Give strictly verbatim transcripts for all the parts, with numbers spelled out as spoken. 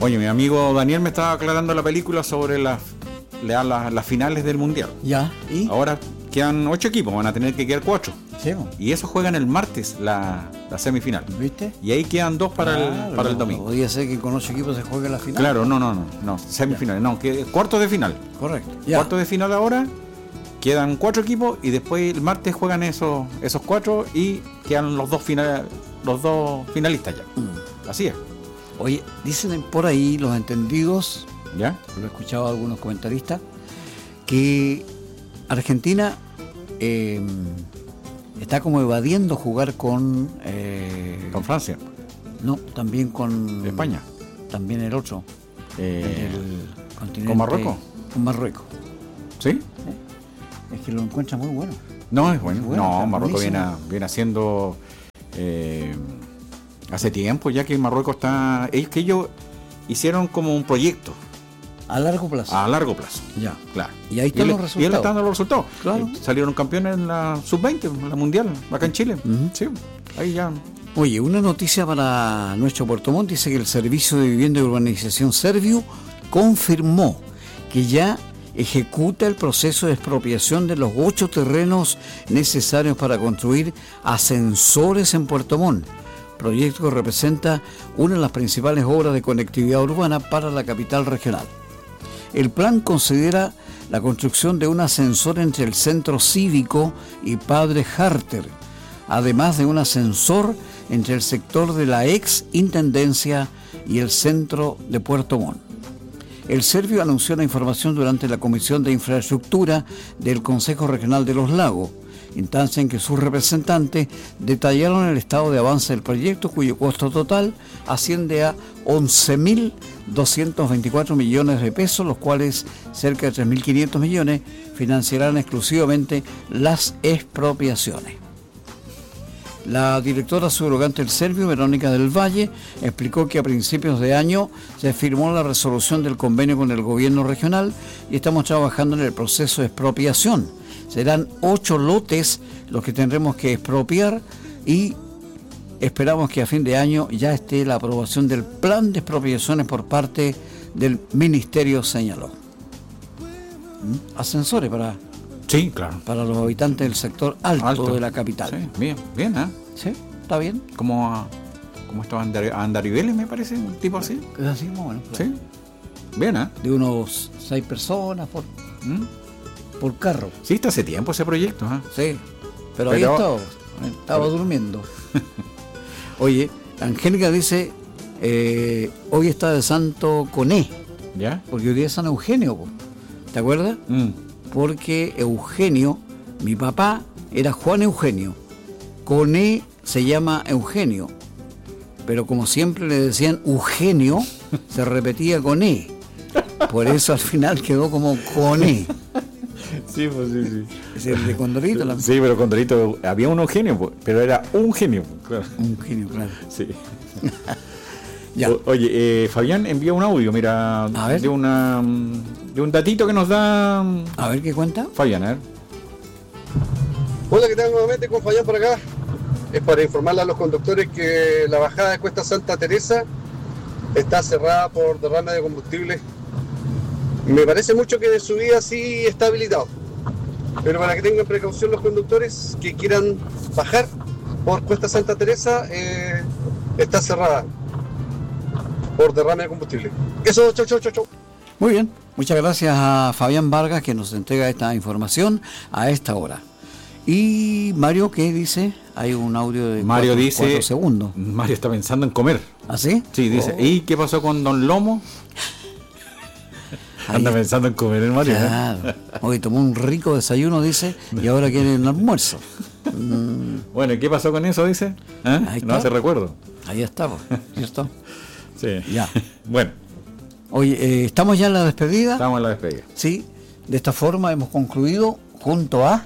Oye, mi amigo Daniel me estaba aclarando la película sobre las, las, las, las finales del Mundial. Ya, ¿y? Ahora quedan ocho equipos, van a tener que quedar cuatro. Sí. Y esos juegan el martes, la, la semifinal. ¿Viste? Y ahí quedan dos para, claro, el, para el domingo. Podría ser que con ocho equipos se juegue la final. Claro, no, no, no, no, semifinales, ya. No, que cuartos de final. Correcto. Ya. Cuartos de final ahora, quedan cuatro equipos y después el martes juegan esos, esos cuatro y quedan los dos final, los dos finalistas ya. Mm. Así es. Oye, dicen por ahí los entendidos, ¿ya? Lo he escuchado a algunos comentaristas, que Argentina eh, está como evadiendo jugar con... Eh, ¿Con Francia? No, también con... España. También el otro. Eh, el continente, ¿Con Marruecos? Con Marruecos. ¿Sí? ¿Eh? Es que lo encuentra muy bueno. No, es bueno. bueno no, Marruecos viene, viene haciendo... Eh, hace tiempo ya que Marruecos está... Es que ellos hicieron como un proyecto. A largo plazo. A largo plazo. Ya. Claro. Y ahí están y los le, resultados. Y él está dando los resultados. Claro. Y salieron campeones en la sub veinte, en la mundial, acá en Chile. Uh-huh. Sí, ahí ya. Oye, una noticia para nuestro Puerto Montt dice que el Servicio de Vivienda y Urbanización Serviu confirmó que ya ejecuta el proceso de expropiación de los ocho terrenos necesarios para construir ascensores en Puerto Montt, proyecto que representa una de las principales obras de conectividad urbana para la capital regional. El plan considera la construcción de un ascensor entre el centro cívico y Padre Harter, además de un ascensor entre el sector de la ex intendencia y el centro de Puerto Montt. El Serviu anunció la información durante la Comisión de Infraestructura del Consejo Regional de los Lagos, instancia en que sus representantes detallaron el estado de avance del proyecto, cuyo costo total asciende a once mil doscientos veinticuatro millones de pesos, los cuales cerca de tres mil quinientos millones financiarán exclusivamente las expropiaciones. La directora subrogante del Serviu, Verónica del Valle, explicó que a principios de año se firmó la resolución del convenio con el gobierno regional y estamos trabajando en el proceso de expropiación. Serán ocho lotes los que tendremos que expropiar y esperamos que a fin de año ya esté la aprobación del plan de expropiaciones por parte del ministerio, señaló. ¿Mm? Ascensores para... Sí, claro. Para los habitantes del sector alto, alto. de la capital. Sí, bien, bien, ¿eh? Sí, está bien. Como, como estos andar, andariveles, me parece, un tipo así. Es así, bueno. Claro. Sí, bien, ¿eh? De unos seis personas por, ¿Mm? por carro. Sí, está hace tiempo ese proyecto, ¿eh? Sí, pero, pero ahí estaba, estaba pero... durmiendo. Oye, Angélica dice, eh, hoy está de santo Coné. ¿Ya? Porque hoy día es San Eugenio, ¿te acuerdas? Mm. Porque Eugenio, mi papá, era Juan Eugenio. Coné se llama Eugenio, pero como siempre le decían Eugenio, se repetía Coné. Por eso al final quedó como Coné. Sí, pues sí, sí. Es el de Condorito. La... Sí, pero Condorito, había un Eugenio, pero era un genio. Claro. Un genio, claro. Sí. Ya. O, oye, eh, Fabián envía un audio, mira, a ver. de una de un datito que nos da. A ver qué cuenta. Fabián, a ver. Hola, ¿qué tal? Nuevamente con Fabián por acá. Es para informarle a los conductores que la bajada de Cuesta Santa Teresa está cerrada por derrame de combustible. Me parece mucho que de subida sí está habilitado, pero para que tengan precaución los conductores que quieran bajar por Cuesta Santa Teresa, eh, está cerrada por derrame de combustible. Eso, chau, chau, chau, chau. Muy bien, muchas gracias a Fabián Vargas que nos entrega esta información a esta hora. Y Mario, ¿qué dice? Hay un audio de Mario cuatro, dice, cuatro segundos. Mario está pensando en comer. ¿Ah, sí? Sí, dice, oh. ¿Y qué pasó con Don Lomo? Anda Ahí, pensando en comer el Mario. Claro. ¿Eh? Hoy tomó un rico desayuno, dice, y ahora quiere un almuerzo. Mm. Bueno, ¿y qué pasó con eso, dice? ¿Eh? No hace recuerdo. Ahí está, ¿cierto? Sí. Ya. Bueno. Oye, eh, ¿estamos ya en la despedida? Estamos en la despedida. Sí. De esta forma hemos concluido junto a...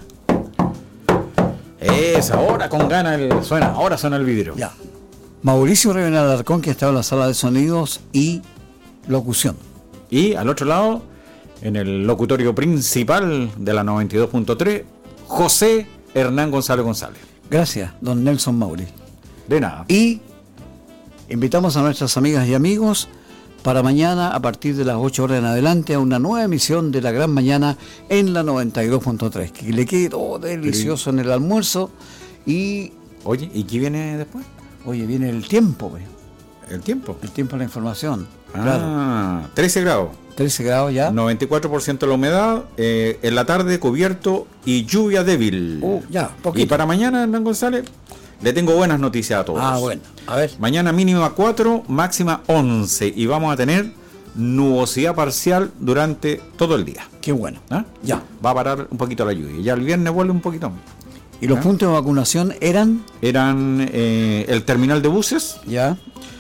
Es ahora con ganas el, suena, ahora suena el vidrio. Ya. Mauricio Revenal Alarcón, que estaba en la sala de sonidos y locución. Y al otro lado, en el locutorio principal de la noventa y dos punto tres, José Hernán González González. Gracias, don Nelson Mauri. De nada. Y invitamos a nuestras amigas y amigos para mañana a partir de las ocho horas en adelante a una nueva emisión de La Gran Mañana en la noventa y dos punto tres. Que le quede todo delicioso en el almuerzo y... Oye, ¿y qué viene después? Oye, viene el tiempo, pues. ¿El tiempo? El tiempo de la información. Ah, claro. trece grados. trece grados ya. noventa y cuatro por ciento la humedad, eh, en la tarde cubierto y lluvia débil. Uh, ya, poquito. Y para mañana, Hernán González, le tengo buenas noticias a todos. Ah, bueno, a ver. Mañana mínima cuatro, máxima once y vamos a tener nubosidad parcial durante todo el día. Qué bueno. ¿Ah? Ya. Va a parar un poquito la lluvia. Ya el viernes vuelve un poquito más. ¿Y los ¿Ah? puntos de vacunación eran? Eran eh, el terminal de buses. Ya.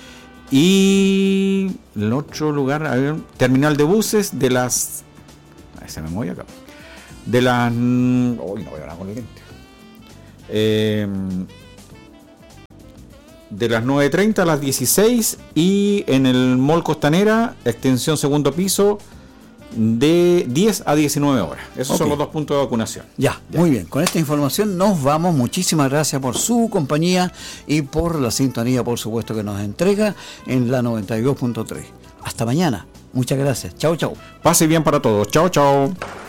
Y el otro lugar, a ver, terminal de buses de las... Ay, se me mueve acá. De las... Uy, no voy a hablar con el lente. Eh, de las nueve treinta a las dieciséis y en el Mall Costanera, extensión segundo piso, de diez a diecinueve horas. Esos Okay. son los dos puntos de vacunación. Ya, Ya. muy bien. Con esta información nos vamos. Muchísimas gracias por su compañía y por la sintonía, por supuesto, que nos entrega en la noventa y dos punto tres. Hasta mañana. Muchas gracias. Chao, chao. Pase bien para todos. Chao, chao.